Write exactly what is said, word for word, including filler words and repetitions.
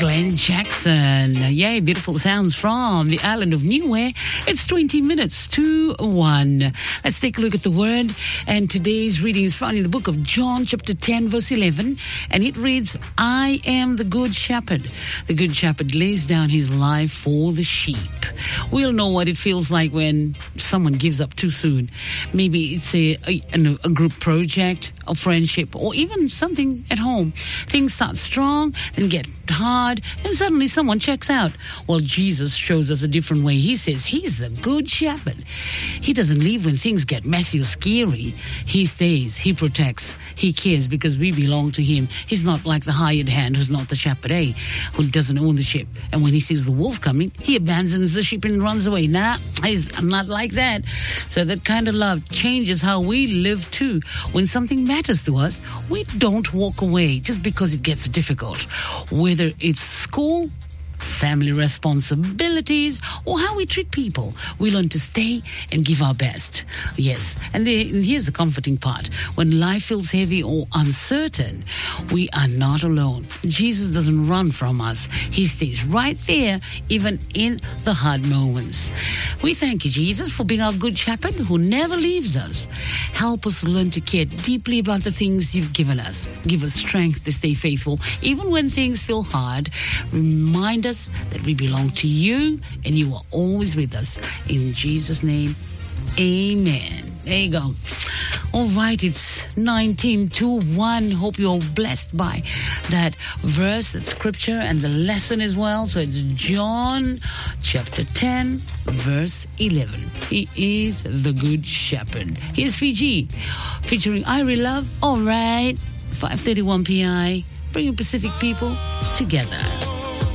Glenn Jackson. Yay, beautiful sounds from the island of Niue. It's twenty minutes to one. Let's take a look at the word. And today's reading is found in the book of John, chapter ten, verse eleven. And it reads, I am the good shepherd. The good shepherd lays down his life for the sheep. We'll know what it feels like when someone gives up too soon. Maybe it's a, a, a group project, a friendship, or even something at home. Things start strong, then get hard, and suddenly someone checks out. Well, Jesus shows us a different way. He says he's the good shepherd. He doesn't leave when things get messy or scary. He stays, he protects, he cares because we belong to him. He's not like the hired hand who's not the shepherd, eh? Who doesn't own the sheep. And when he sees the wolf coming, he abandons the sheep and runs away. Nah, I'm not like that. So that kind of love changes how we live too. When something matters to us, we don't walk away just because it gets difficult. Whether it's school, family responsibilities, or how we treat people, we learn to stay and give our best. Yes, and, the, and here's the comforting part. When life feels heavy or uncertain, we are not alone. Jesus doesn't run from us. He stays right there, even in the hard moments. We thank you, Jesus, for being our good shepherd who never leaves us. Help us learn to care deeply about the things you've given us. Give us strength to stay faithful, even when things feel hard. Remind us that we belong to you and you are always with us. In Jesus' name, amen. There you go. All right, it's nineteen to one. Hope you're blessed by that verse, that scripture, and the lesson as well. So it's John chapter ten, verse eleven. He is the good shepherd. Here's Fiji featuring Irie Love. All right, five thirty-one P I. Bring your Pacific people together.